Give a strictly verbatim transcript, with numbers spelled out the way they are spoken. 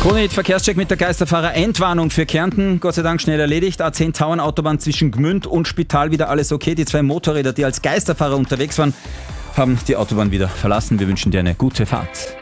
Krone-Hit Verkehrscheck mit der Geisterfahrer. Endwarnung für Kärnten, Gott sei Dank schnell erledigt. A zehn Tauern-Autobahn zwischen Gmünd und Spital wieder alles okay. Die zwei Motorräder, die als Geisterfahrer unterwegs waren, haben die Autobahn wieder verlassen. Wir wünschen dir eine gute Fahrt.